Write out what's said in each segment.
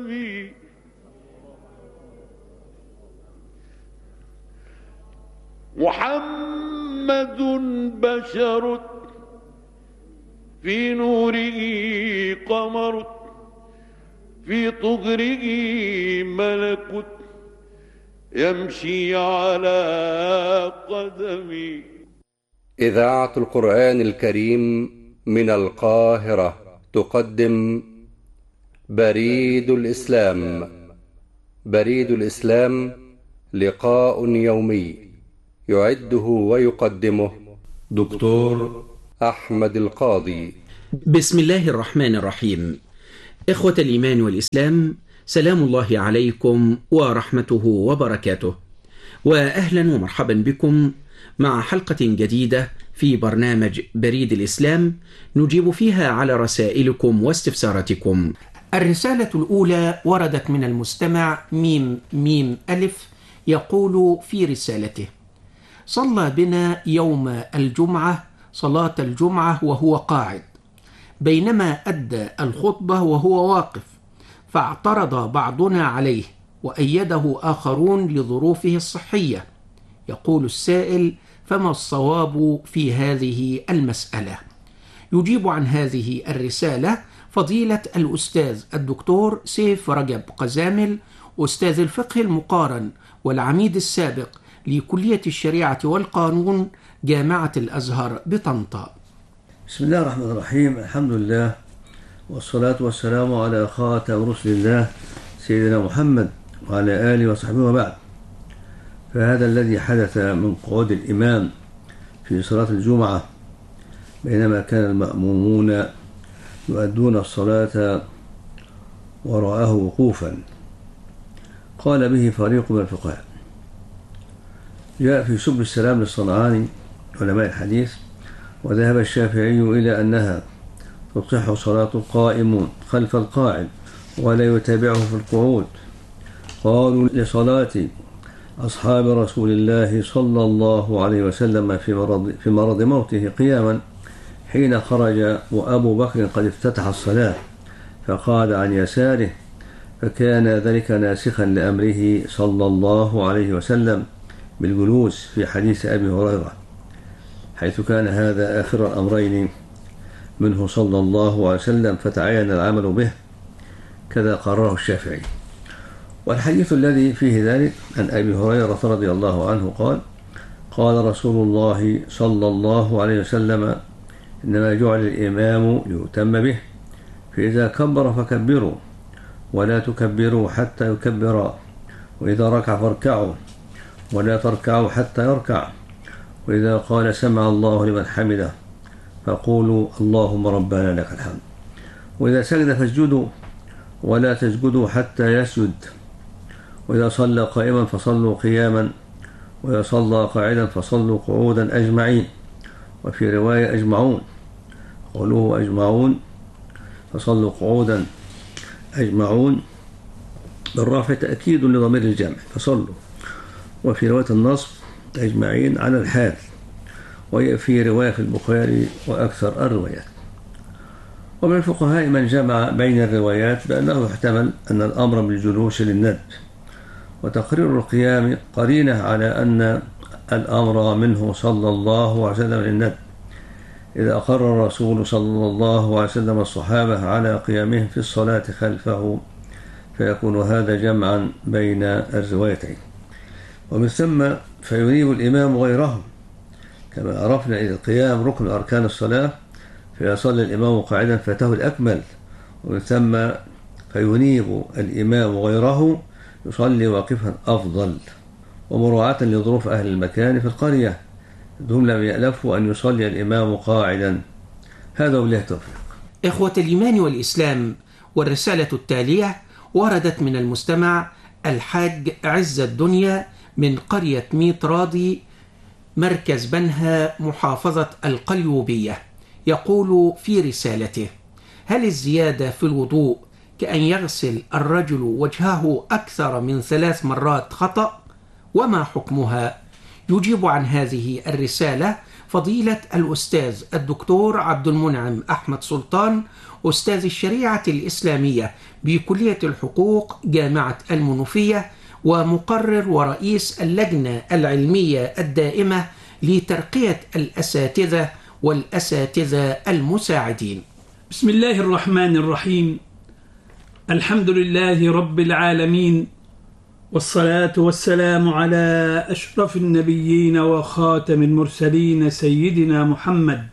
محمد بشر في نوره قمر في طغره ملك يمشي على قدمي. إذاعة القرآن الكريم من القاهرة تقدم بريد الإسلام. بريد الإسلام لقاء يومي يعده ويقدمه دكتور أحمد القاضي. بسم الله الرحمن الرحيم. إخوة الإيمان والإسلام، سلام الله عليكم ورحمته وبركاته، وأهلا ومرحبا بكم مع حلقة جديدة في برنامج بريد الإسلام نجيب فيها على رسائلكم واستفساراتكم. الرسالة الأولى وردت من المستمع ميم ألف، يقول في رسالته: صلى بنا يوم الجمعة صلاة الجمعة وهو قاعد، بينما أدى الخطبة وهو واقف، فاعترض بعضنا عليه وأيده آخرون لظروفه الصحية. يقول السائل: فما الصواب في هذه المسألة؟ يجيب عن هذه الرسالة فضيلة الأستاذ الدكتور سيف رجب قزامل، أستاذ الفقه المقارن والعميد السابق لكلية الشريعة والقانون جامعة الأزهر بطنطا. بسم الله الرحمن الرحيم. الحمد لله والصلاة والسلام على خاتم رسل الله سيدنا محمد وعلى آله وصحبه وبعد. فهذا الذي حدث من قعود الإمام في صلاة الجمعة بينما كان المأمومون يؤدون الصلاة وراءه وقوفا، قال به فريق من الفقهاء. جاء في سبل السلام للصنعاني علماء الحديث: وذهب الشافعي إلى أنها تصح صلاة القائم خلف القاعد ولا يتابعه في القعود. قالوا: لصلاة أصحاب رسول الله صلى الله عليه وسلم في مرض موته قياما حين خرج وأبو بكر قد افتتح الصلاة فقعد عن يساره، فكان ذلك ناسخا لأمره صلى الله عليه وسلم بالجلوس في حديث أبي هريرة، حيث كان هذا آخر الأمرين منه صلى الله عليه وسلم فتعين العمل به، كذا قرره الشافعي. والحديث الذي فيه ذلك عن أبي هريرة رضي الله عنه قال: قال رسول الله صلى الله عليه وسلم: إنما جعل الإمام ليؤتم به، فإذا كبر فكبروا ولا تكبروا حتى يكبر، وإذا ركع فاركعوا ولا تركعوا حتى يركع، وإذا قال سمع الله لمن حمده فقولوا اللهم ربنا لك الحمد، وإذا سجد فاسجدوا ولا تسجدوا حتى يسجد، وإذا صلى قائما فصلوا قياما، وإذا صلى قاعدا فصلوا قعودا أجمعين، وفي رواية أجمعون، قولوه أجمعون فصلوا قعودا أجمعون بالرفع تأكيد لضمير الجمع فصلوا، وفي رواية النصب أجمعين على الحال، وهي في رواية في البخاري وأكثر الروايات. ومن الفقهاء من جمع بين الروايات بأنه يحتمل أن الأمر بالجلوس للندب، وتقرير القيام قرينة على أن الأمر منه صلى الله عليه وسلم للندب، إذا أقر الرسول صلى الله عليه وسلم الصحابة على قيامهم في الصلاة خلفه، فيكون هذا جمعا بين الروايتين. ومن ثم فينيب الإمام غيره، كما عرفنا إذا القيام ركن أركان الصلاة، فيصلي الإمام قاعدا فاته الأكمل. ومن ثم فينيب الإمام غيره يصلي واقفا أفضل، ومراعاة لظروف أهل المكان في القرية هم لم يألفوا أن يصلي الإمام قاعدا. هذا وبالله التوفيق. إخوة الإيمان والإسلام، والرسالة التالية وردت من المستمع الحاج عز الدنيا من قرية ميت راضي مركز بنها محافظة القليوبية. يقول في رسالته: هل الزيادة في الوضوء كأن يغسل الرجل وجهه أكثر من 3 مرات خطأ؟ وما حكمها؟ يجيب عن هذه الرسالة فضيلة الأستاذ الدكتور عبد المنعم أحمد سلطان، أستاذ الشريعة الإسلامية بكلية الحقوق جامعة المنوفية، ومقرر ورئيس اللجنة العلمية الدائمة لترقية الأساتذة والأساتذة المساعدين. بسم الله الرحمن الرحيم. الحمد لله رب العالمين، والصلاة والسلام على أشرف النبيين وخاتم المرسلين سيدنا محمد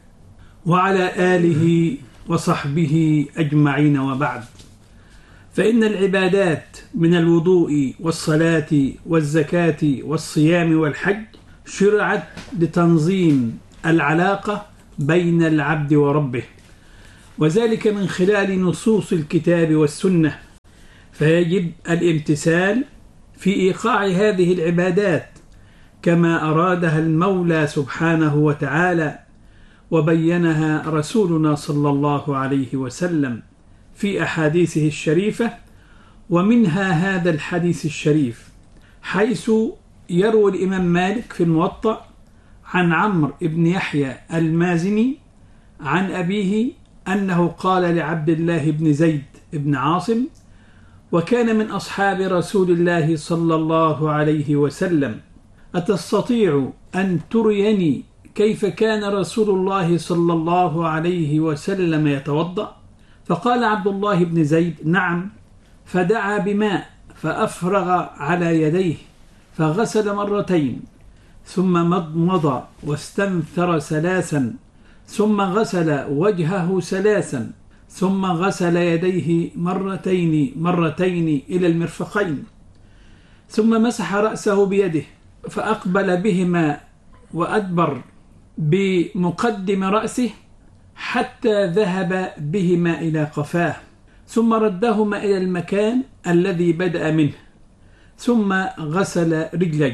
وعلى آله وصحبه أجمعين، وبعد. فإن العبادات من الوضوء والصلاة والزكاة والصيام والحج شرعت لتنظيم العلاقة بين العبد وربه، وذلك من خلال نصوص الكتاب والسنة، فيجب الامتثال في إيقاع هذه العبادات كما أرادها المولى سبحانه وتعالى، وبينها رسولنا صلى الله عليه وسلم في أحاديثه الشريفة. ومنها هذا الحديث الشريف، حيث يروي الإمام مالك في الموطأ عن عمرو بن يحيى المازني عن أبيه أنه قال لعبد الله بن زيد بن عاصم، وكان من أصحاب رسول الله صلى الله عليه وسلم: أتستطيع أن تريني كيف كان رسول الله صلى الله عليه وسلم يتوضأ؟ فقال عبد الله بن زيد: نعم. فدعا بماء فأفرغ على يديه فغسل مرتين، ثم مضمض واستنثر ثلاثا، ثم غسل وجهه ثلاثا، ثم غسل يديه مرتين إلى المرفقين، ثم مسح رأسه بيده فأقبل بهما وأدبر بمقدم رأسه حتى ذهب بهما إلى قفاه، ثم ردهما إلى المكان الذي بدأ منه، ثم غسل رجليه.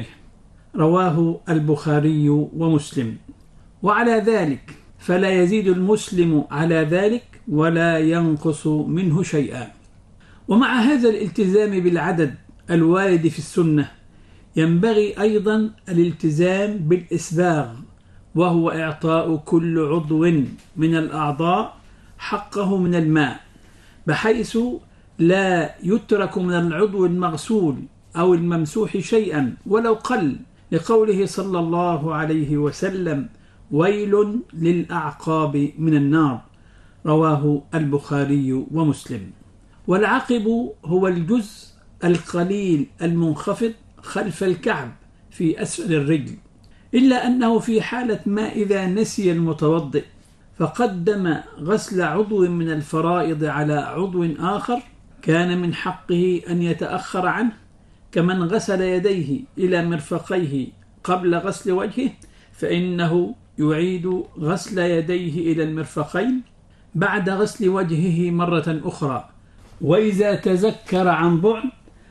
رواه البخاري ومسلم. وعلى ذلك فلا يزيد المسلم على ذلك ولا ينقص منه شيئا. ومع هذا الالتزام بالعدد الوارد في السنة، ينبغي أيضا الالتزام بالإسباغ، وهو إعطاء كل عضو من الأعضاء حقه من الماء، بحيث لا يترك من العضو المغسول أو الممسوح شيئا ولو قل، لقوله صلى الله عليه وسلم: ويل للأعقاب من النار. رواه البخاري ومسلم. والعقب هو الجزء القليل المنخفض خلف الكعب في أسفل الرجل، إلا أنه في حالة ما إذا نسي المتوضئ فقدم غسل عضو من الفرائض على عضو آخر، كان من حقه أن يتأخر عنه، كمن غسل يديه إلى مرفقيه قبل غسل وجهه، فإنه يعيد غسل يديه إلى المرفقين بعد غسل وجهه مرة أخرى، وإذا تذكر عن بعد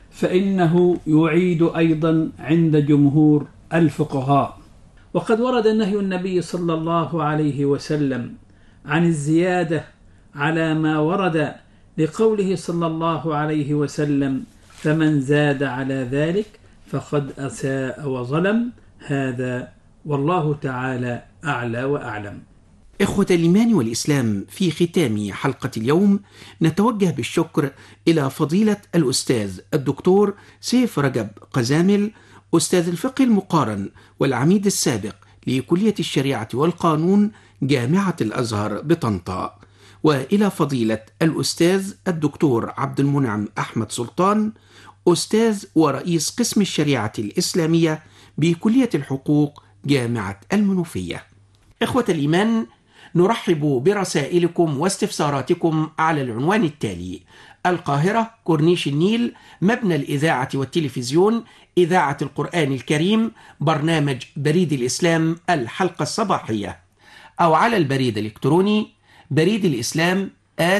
فإنه يعيد أيضا عند جمهور الفقهاء. وقد ورد نهي النبي صلى الله عليه وسلم عن الزيادة على ما ورد، لقوله صلى الله عليه وسلم: فمن زاد على ذلك فقد أساء وظلم. هذا والله تعالى أعلى وأعلم. إخوة الإيمان والإسلام، في ختام حلقة اليوم نتوجه بالشكر إلى فضيلة الأستاذ الدكتور سيف رجب قزامل، أستاذ الفقه المقارن والعميد السابق لكلية الشريعة والقانون جامعة الأزهر بطنطا، وإلى فضيلة الأستاذ الدكتور عبد المنعم أحمد سلطان، أستاذ ورئيس قسم الشريعة الإسلامية بكلية الحقوق جامعة المنوفية. إخوة الإيمان، نرحب برسائلكم واستفساراتكم على العنوان التالي: القاهرة، كورنيش النيل، مبنى الإذاعة والتلفزيون، إذاعة القرآن الكريم، برنامج بريد الإسلام الحلقة الصباحية، أو على البريد الإلكتروني بريد الإسلام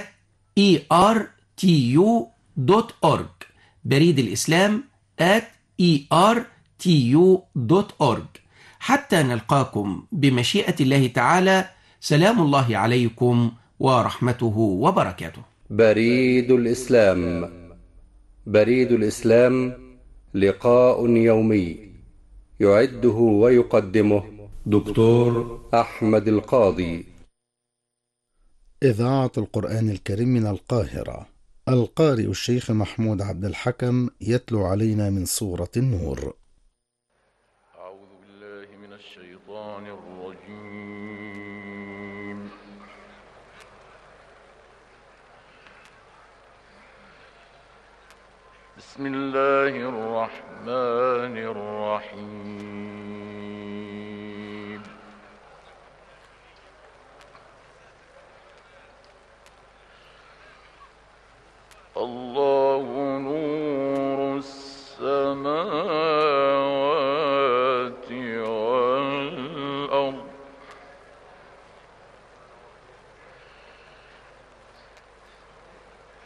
@ertu.org، بريد الإسلام @ertu.org. حتى نلقاكم بمشيئة الله تعالى، سلام الله عليكم ورحمته وبركاته. بريد الإسلام. بريد الإسلام لقاء يومي يعده ويقدمه دكتور أحمد القاضي. إذاعة القرآن الكريم من القاهرة. القارئ الشيخ محمود عبد الحكم يتلو علينا من سورة النور. أعوذ بالله من الشيطان الرجيم. بسم الله الرحمن الرحيم. الله نور السماوات